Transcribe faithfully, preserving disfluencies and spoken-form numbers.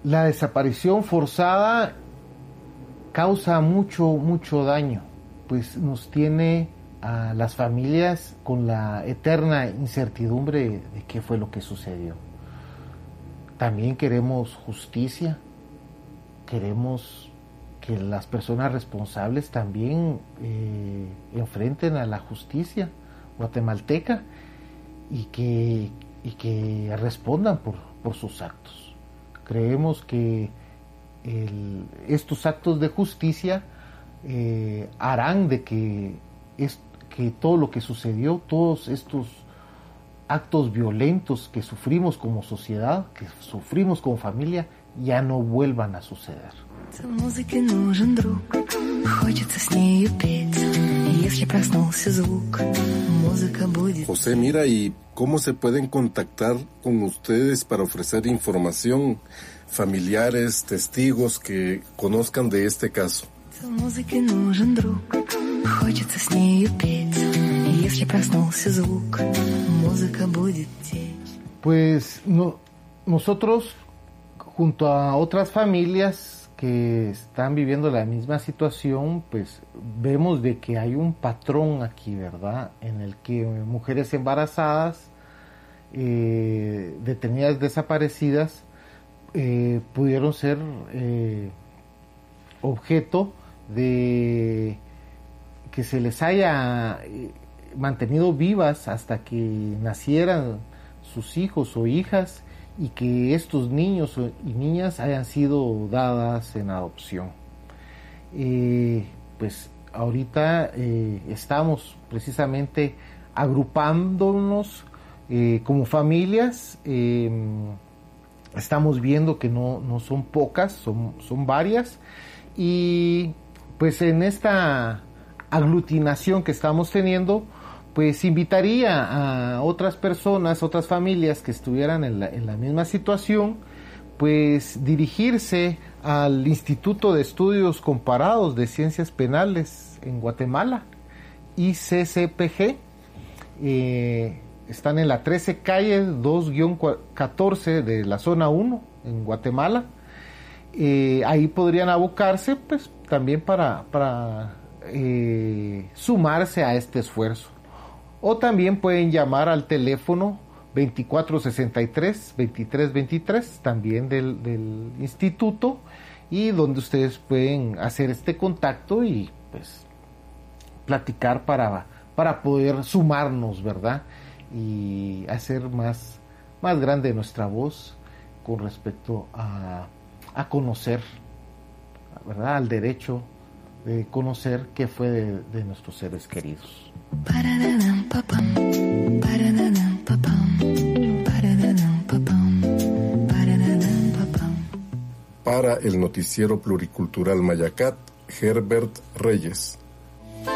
la desaparición forzada causa mucho, mucho daño, pues nos tiene a las familias con la eterna incertidumbre de qué fue lo que sucedió. También queremos justicia, queremos que las personas responsables también eh, enfrenten a la justicia guatemalteca y que, y que respondan por, por sus actos. Creemos que el, estos actos de justicia eh, harán de que, es, que todo lo que sucedió, todos estos actos violentos que sufrimos como sociedad, que sufrimos como familia, ya no vuelvan a suceder. José, mira, ¿y cómo se pueden contactar con ustedes para ofrecer información, familiares, testigos que conozcan de este caso? Pues no, nosotros, junto a otras familias que están viviendo la misma situación, pues vemos de que hay un patrón aquí, ¿verdad? En el que mujeres embarazadas, eh, detenidas, desaparecidas, eh, pudieron ser eh, objeto de que se les haya eh, mantenido vivas hasta que nacieran sus hijos o hijas, y que estos niños y niñas hayan sido dadas en adopción. Eh, pues ahorita eh, estamos precisamente agrupándonos eh, como familias. Eh, estamos viendo que no, no son pocas, son, son varias, y pues en esta aglutinación que estamos teniendo, pues invitaría a otras personas, otras familias que estuvieran en la, en la misma situación, pues dirigirse al Instituto de Estudios Comparados de Ciencias Penales en Guatemala, I C C P G. Eh, están en la trece calle dos guión catorce de la zona uno en Guatemala. Eh, ahí podrían abocarse pues también para, para eh, sumarse a este esfuerzo. O también pueden llamar al teléfono veinticuatro sesenta y tres, veintitrés veintitrés, también del, del instituto, y donde ustedes pueden hacer este contacto y pues platicar para, para poder sumarnos, ¿verdad? Y hacer más, más grande nuestra voz con respecto a, a conocer, ¿verdad? Al derecho de conocer qué fue de, de nuestros seres queridos. Para el noticiero pluricultural Mayacat, Herbert Reyes.